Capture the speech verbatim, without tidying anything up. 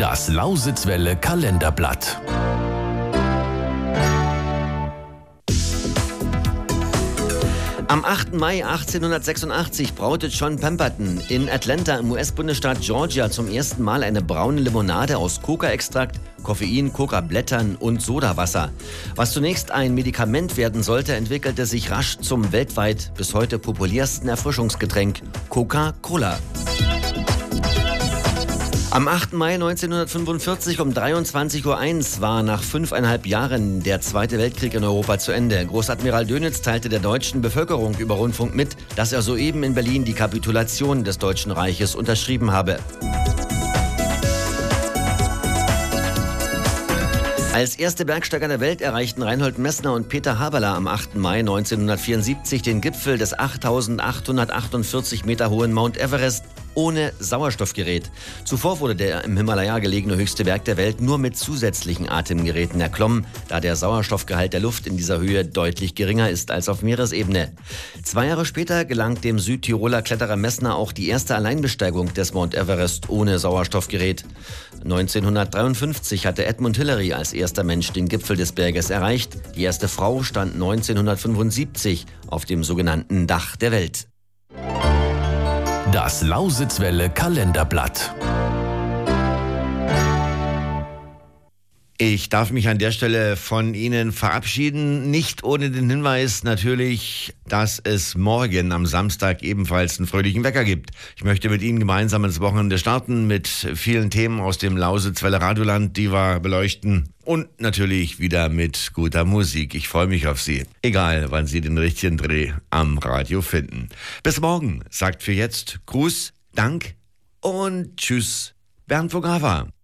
Das Lausitzwelle Kalenderblatt. Am achten Mai achtzehnhundertsechsundachtzig braute John Pemberton in Atlanta im U S-Bundesstaat Georgia zum ersten Mal eine braune Limonade aus Coca-Extrakt, Koffein, Coca-Blättern und Sodawasser. Was zunächst ein Medikament werden sollte, entwickelte sich rasch zum weltweit bis heute populärsten Erfrischungsgetränk Coca-Cola. Am achten Mai neunzehnhundertfünfundvierzig um dreiundzwanzig Uhr eins war nach fünfeinhalb Jahren der Zweite Weltkrieg in Europa zu Ende. Großadmiral Dönitz teilte der deutschen Bevölkerung über Rundfunk mit, dass er soeben in Berlin die Kapitulation des Deutschen Reiches unterschrieben habe. Als erste Bergsteiger der Welt erreichten Reinhold Messner und Peter Haberler am achten Mai neunzehnhundertvierundsiebzig den Gipfel des achttausendachthundertachtundvierzig Meter hohen Mount Everest ohne Sauerstoffgerät. Zuvor wurde der im Himalaya gelegene höchste Berg der Welt nur mit zusätzlichen Atemgeräten erklommen, da der Sauerstoffgehalt der Luft in dieser Höhe deutlich geringer ist als auf Meeresebene. Zwei Jahre später gelang dem Südtiroler Kletterer Messner auch die erste Alleinbesteigung des Mount Everest ohne Sauerstoffgerät. neunzehnhundertdreiundfünfzig hatte Edmund Hillary als erster Mensch den Gipfel des Berges erreicht. Die erste Frau stand neunzehnhundertfünfundsiebzig auf dem sogenannten Dach der Welt. Das Lausitzwelle Kalenderblatt. Ich darf mich an der Stelle von Ihnen verabschieden, nicht ohne den Hinweis natürlich, dass es morgen am Samstag ebenfalls einen fröhlichen Wecker gibt. Ich möchte mit Ihnen gemeinsam ins Wochenende starten, mit vielen Themen aus dem Lausitzwelle Radioland, die wir beleuchten. Und natürlich wieder mit guter Musik. Ich freue mich auf Sie. Egal, wann Sie den richtigen Dreh am Radio finden. Bis morgen, sagt für jetzt Gruß, Dank und Tschüss, Bernd Vogava.